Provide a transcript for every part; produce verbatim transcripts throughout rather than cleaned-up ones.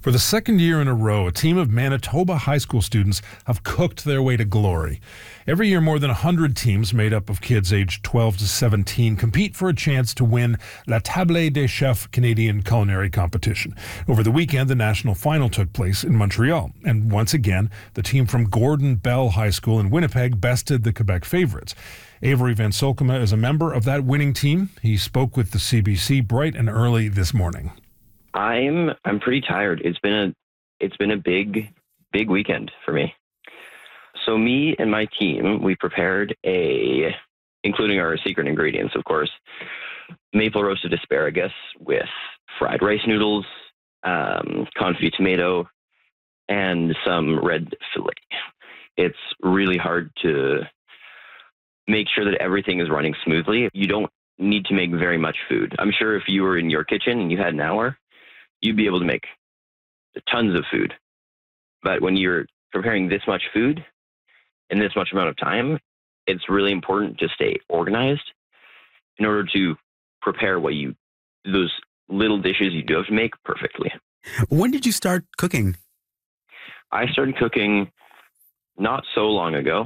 For the second year in a row, a team of Manitoba high school students have cooked their way to glory. Every year, more than one hundred teams made up of kids aged twelve to seventeen compete for a chance to win La Table des Chefs Canadian culinary competition. Over the weekend, the national final took place in Montreal. And once again, the team from Gordon Bell High School in Winnipeg bested the Quebec favorites. Avery Van Solkema is a member of that winning team. He spoke with the C B C bright and early this morning. I'm I'm pretty tired. It's been a it's been a big big weekend for me. So me and my team, we prepared a, including our secret ingredients, of course, maple roasted asparagus with fried rice noodles, um, confit tomato, and some red filet. It's really hard to make sure that everything is running smoothly. You don't need to make very much food. I'm sure if you were in your kitchen and you had an hour, you'd be able to make tons of food. But when you're preparing this much food in this much amount of time, it's really important to stay organized in order to prepare what you, those little dishes you do have to make perfectly. When did you start cooking? I started cooking not so long ago.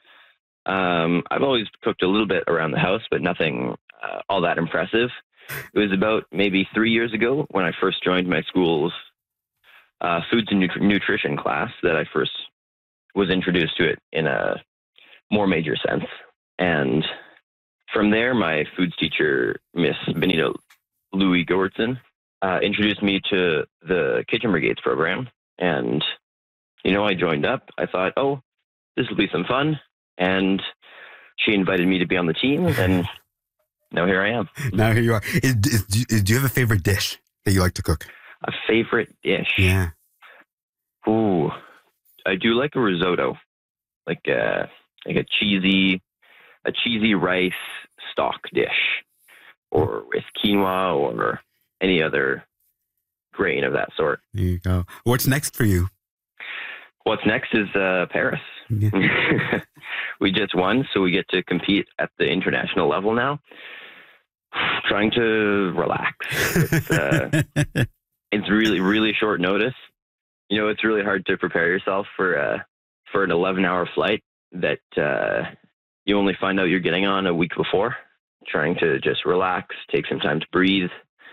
Um, I've always cooked a little bit around the house, but nothing uh, all that impressive. It was about maybe three years ago when I first joined my school's uh, foods and nut- nutrition class that I first was introduced to it in a more major sense. And from there, my foods teacher, Miss Benita Louis Goertzen, uh, introduced me to the Kitchen Brigades program. And, you know, I joined up. I thought, oh, this will be some fun. And she invited me to be on the team, and now here I am. Now here you are. Is, is, is, do you have a favorite dish that you like to cook? A favorite dish? Yeah. Ooh, I do like a risotto, like a like a cheesy, a cheesy rice stock dish, or with quinoa or any other grain of that sort. There you go. What's next for you? What's next is uh, Paris. Yeah. We just won, so we get to compete at the international level now. Trying to relax. It's, uh, it's really, really short notice. You know, it's really hard to prepare yourself for uh, for an eleven-hour flight that uh, you only find out you're getting on a week before. Trying to just relax, take some time to breathe.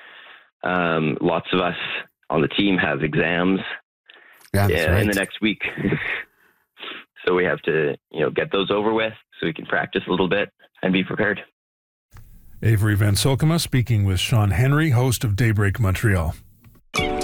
Um, lots of us on the team have exams yeah, yeah, right. in the next week. So we have to, you know, get those over with so we can practice a little bit and be prepared. Avery Van Solkema speaking with Sean Henry, host of Daybreak Montreal.